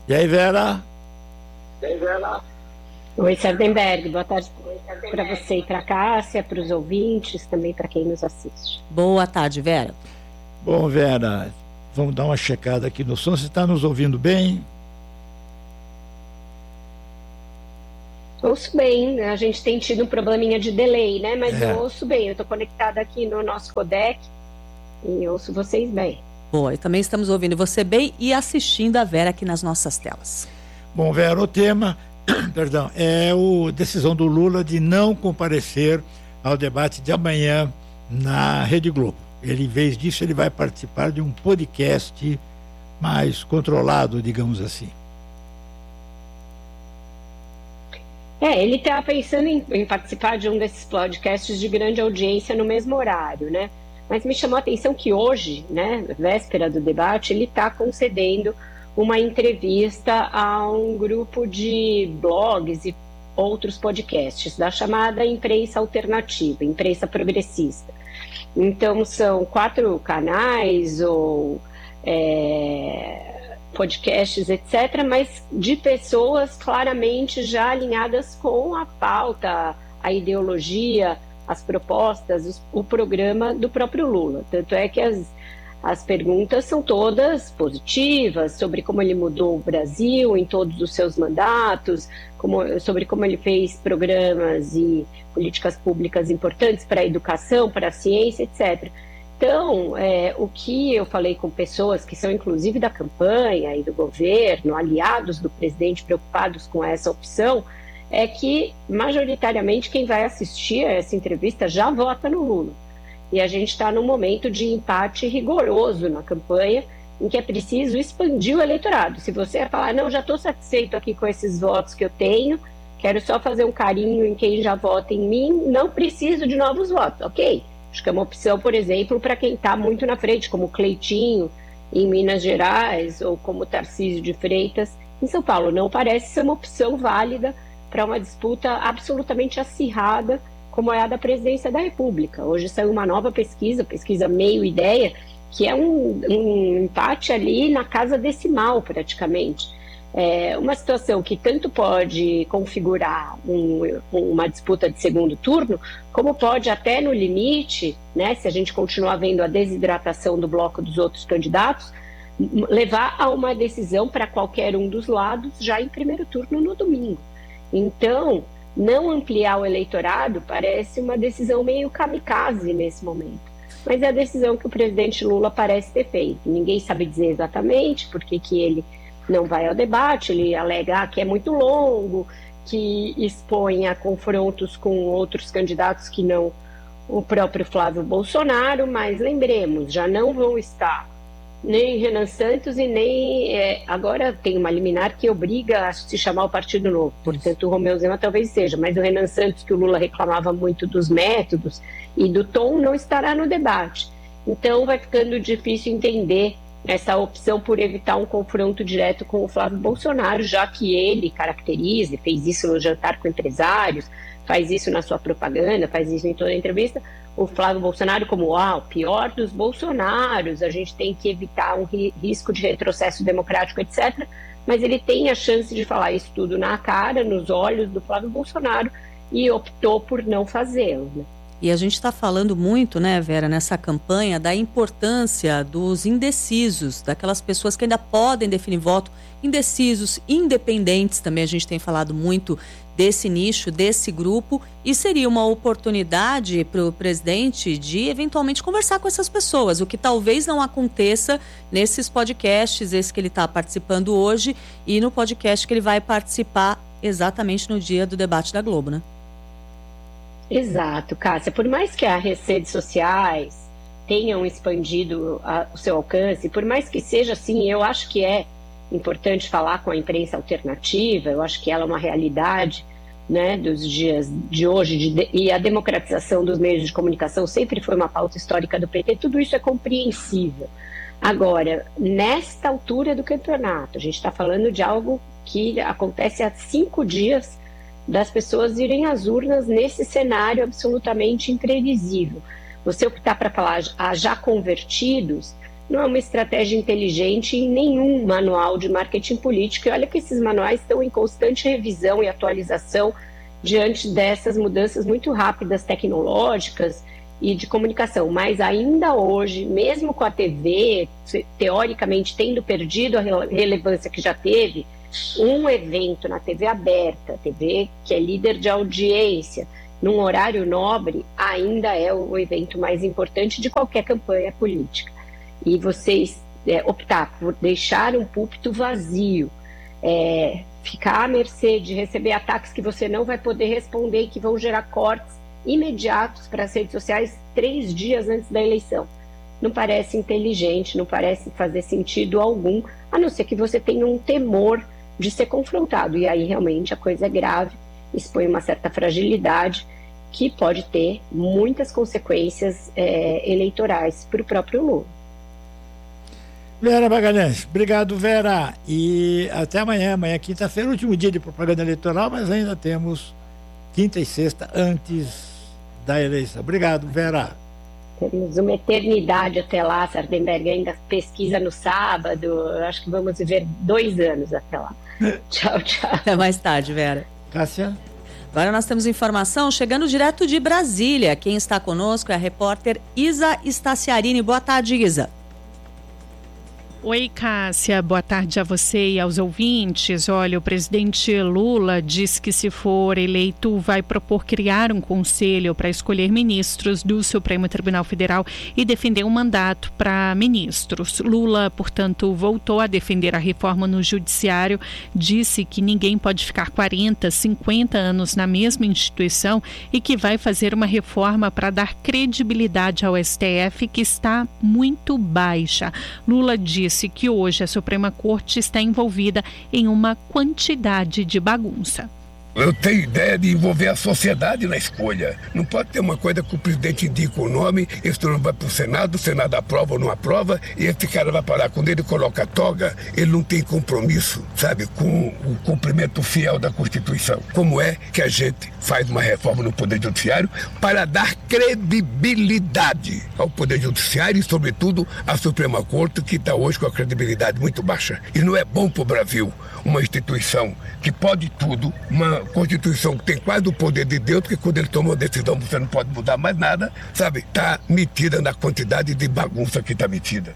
E aí, Vera? Oi, Sardenberg. Boa tarde para você e para a Cássia, para os ouvintes, também para quem nos assiste. Boa tarde, Vera. Bom, Vera, vamos dar uma checada aqui no som. Você está nos ouvindo bem? Ouço bem, a gente tem tido um probleminha de delay, né? Mas eu ouço bem, eu estou conectada aqui no nosso codec e ouço vocês bem. Boa, e também estamos ouvindo você bem e assistindo a Vera aqui nas nossas telas. Bom, Vera, o tema, perdão, é a decisão do Lula de não comparecer ao debate de amanhã na Rede Globo. Ele, em vez disso, ele vai participar de um podcast mais controlado, digamos assim. Ele está pensando em participar de um desses podcasts de grande audiência no mesmo horário, né? Mas me chamou a atenção que hoje, né, véspera do debate, ele está concedendo uma entrevista a um grupo de blogs e outros podcasts da chamada imprensa alternativa, imprensa progressista. Então, são 4 canais ou podcasts, etc., mas de pessoas claramente já alinhadas com a pauta, a ideologia, as propostas, o programa do próprio Lula. Tanto é que as perguntas são todas positivas, sobre como ele mudou o Brasil em todos os seus mandatos, sobre como ele fez programas e políticas públicas importantes para a educação, para a ciência, etc. Então, o que eu falei com pessoas que são inclusive da campanha e do governo, aliados do presidente preocupados com essa opção, é que majoritariamente quem vai assistir a essa entrevista já vota no Lula. E a gente está num momento de empate rigoroso na campanha, em que é preciso expandir o eleitorado. Se você falar, não, já estou satisfeito aqui com esses votos que eu tenho, quero só fazer um carinho em quem já vota em mim, não preciso de novos votos, ok? Acho que é uma opção, por exemplo, para quem está muito na frente, como Cleitinho em Minas Gerais, ou como Tarcísio de Freitas em São Paulo. Não parece ser uma opção válida para uma disputa absolutamente acirrada, como é a da presidência da República. Hoje saiu uma nova pesquisa Meio Ideia, que é um empate ali na casa decimal, praticamente. É uma situação que tanto pode configurar uma disputa de segundo turno, como pode até no limite, né, se a gente continuar vendo a desidratação do bloco dos outros candidatos, levar a uma decisão para qualquer um dos lados já em primeiro turno no domingo. Então, não ampliar o eleitorado parece uma decisão meio kamikaze nesse momento. Mas é a decisão que o presidente Lula parece ter feito. Ninguém sabe dizer exatamente por que ele não vai ao debate. Ele alega que é muito longo, que expõe a confrontos com outros candidatos que não o próprio Flávio Bolsonaro, mas lembremos, já não vão estar nem Renan Santos e nem... agora tem uma liminar que obriga a se chamar o Partido Novo, portanto o Romeu Zema talvez seja, mas o Renan Santos, que o Lula reclamava muito dos métodos e do tom, não estará no debate. Então vai ficando difícil entender essa opção por evitar um confronto direto com o Flávio Bolsonaro, já que ele caracteriza, fez isso no jantar com empresários, faz isso na sua propaganda, faz isso em toda a entrevista, o Flávio Bolsonaro como o pior dos Bolsonaros, a gente tem que evitar um risco de retrocesso democrático, etc. Mas ele tem a chance de falar isso tudo na cara, nos olhos do Flávio Bolsonaro, e optou por não fazê-lo, né? E a gente está falando muito, né, Vera, nessa campanha, da importância dos indecisos, daquelas pessoas que ainda podem definir voto, indecisos, independentes, também a gente tem falado muito desse nicho, desse grupo, e seria uma oportunidade para o presidente de eventualmente conversar com essas pessoas, o que talvez não aconteça nesses podcasts, esse que ele está participando hoje, e no podcast que ele vai participar exatamente no dia do debate da Globo, né? Exato, Cássia. Por mais que as redes sociais tenham expandido o seu alcance, por mais que seja assim, eu acho que é importante falar com a imprensa alternativa, eu acho que ela é uma realidade, né, dos dias de hoje, e a democratização dos meios de comunicação sempre foi uma pauta histórica do PT, tudo isso é compreensível. Agora, nesta altura do campeonato, a gente está falando de algo que acontece há 5 dias das pessoas irem às urnas nesse cenário absolutamente imprevisível. Você optar para falar a já convertidos não é uma estratégia inteligente em nenhum manual de marketing político. E olha que esses manuais estão em constante revisão e atualização diante dessas mudanças muito rápidas tecnológicas e de comunicação. Mas ainda hoje, mesmo com a TV, teoricamente tendo perdido a relevância que já teve, um evento na TV aberta, TV que é líder de audiência, num horário nobre, ainda é o evento mais importante de qualquer campanha política. E vocês optar por deixar um púlpito vazio, ficar à mercê de receber ataques que você não vai poder responder e que vão gerar cortes imediatos para as redes sociais 3 dias antes da eleição. Não parece inteligente, não parece fazer sentido algum, a não ser que você tenha um temor de ser confrontado. E aí realmente a coisa é grave, expõe uma certa fragilidade que pode ter muitas consequências eleitorais para o próprio Lula. Vera Magalhães, obrigado, Vera, e até amanhã, quinta-feira, último dia de propaganda eleitoral, mas ainda temos quinta e sexta antes da eleição. Obrigado, Vera. Temos uma eternidade até lá. Sardenberg ainda pesquisa no sábado, acho que vamos viver 2 anos até lá. Tchau, tchau. Até mais tarde, Vera. Cássia? Agora nós temos informação chegando direto de Brasília. Quem está conosco é a repórter Isa Staciarini. Boa tarde, Isa. Oi, Cássia, boa tarde a você e aos ouvintes. Olha, o presidente Lula disse que, se for eleito, vai propor criar um conselho para escolher ministros do Supremo Tribunal Federal e defender um mandato para ministros. Lula, portanto, voltou a defender a reforma no judiciário, disse que ninguém pode ficar 40, 50 anos na mesma instituição e que vai fazer uma reforma para dar credibilidade ao STF, que está muito baixa. Lula disse que hoje a Suprema Corte está envolvida em uma quantidade de bagunça. Eu tenho ideia de envolver a sociedade na escolha. Não pode ter uma coisa que o presidente indica o nome, esse nome vai para o Senado aprova ou não aprova, e esse cara vai parar. Quando ele coloca a toga, ele não tem compromisso, sabe, com o cumprimento fiel da Constituição. Como é que a gente faz uma reforma no Poder Judiciário para dar credibilidade ao Poder Judiciário e, sobretudo, à Suprema Corte, que está hoje com a credibilidade muito baixa. E não é bom para o Brasil uma instituição que pode tudo, uma Constituição que tem quase o poder de Deus, porque quando ele toma uma decisão você não pode mudar mais nada, sabe? Está metida na quantidade de bagunça que está metida.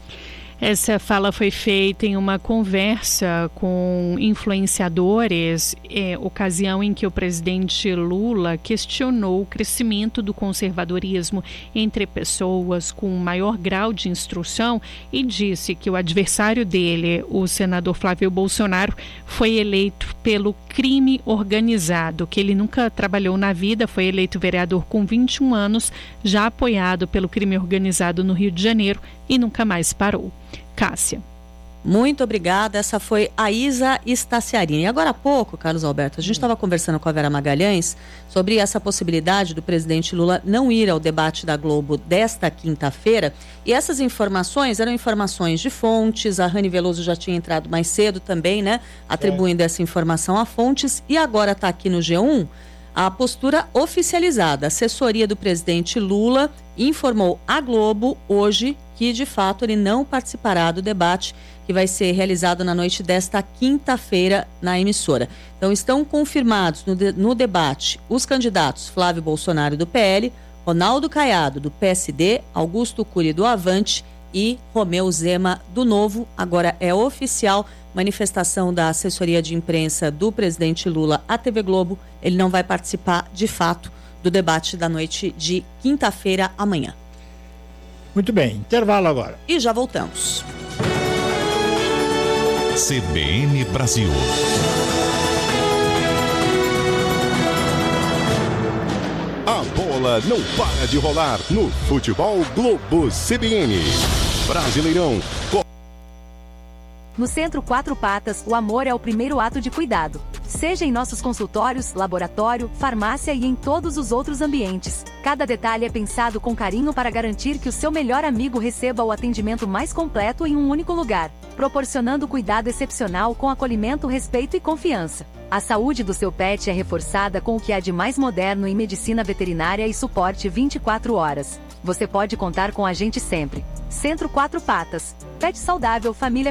Essa fala foi feita em uma conversa com influenciadores, ocasião em que o presidente Lula questionou o crescimento do conservadorismo entre pessoas com maior grau de instrução e disse que o adversário dele, o senador Flávio Bolsonaro, foi eleito pelo crime organizado, que ele nunca trabalhou na vida, foi eleito vereador com 21 anos, já apoiado pelo crime organizado no Rio de Janeiro e nunca mais parou. Cássia. Muito obrigada, essa foi a Isa Staciarini. E agora há pouco, Carlos Alberto, a gente estava conversando com a Vera Magalhães sobre essa possibilidade do presidente Lula não ir ao debate da Globo desta quinta-feira, e essas informações eram informações de fontes. A Rani Veloso já tinha entrado mais cedo também, né, atribuindo essa informação a fontes, e agora está aqui no G1 a postura oficializada. A assessoria do presidente Lula informou à Globo hoje que, de fato, ele não participará do debate que vai ser realizado na noite desta quinta-feira na emissora. Então, estão confirmados no debate os candidatos Flávio Bolsonaro, do PL, Ronaldo Caiado, do PSD, Augusto Cury, do Avante, e Romeu Zema, do Novo. Agora é oficial, manifestação da assessoria de imprensa do presidente Lula à TV Globo. Ele não vai participar, de fato, do debate da noite de quinta-feira, amanhã. Muito bem, intervalo agora. E já voltamos. CBN Brasil. A bola não para de rolar no Futebol Globo CBN. Brasileirão. No Centro Quatro Patas, o amor é o primeiro ato de cuidado. Seja em nossos consultórios, laboratório, farmácia e em todos os outros ambientes. Cada detalhe é pensado com carinho para garantir que o seu melhor amigo receba o atendimento mais completo em um único lugar, proporcionando cuidado excepcional com acolhimento, respeito e confiança. A saúde do seu pet é reforçada com o que há de mais moderno em medicina veterinária e suporte 24 horas. Você pode contar com a gente sempre. Centro Quatro Patas. Pet saudável, família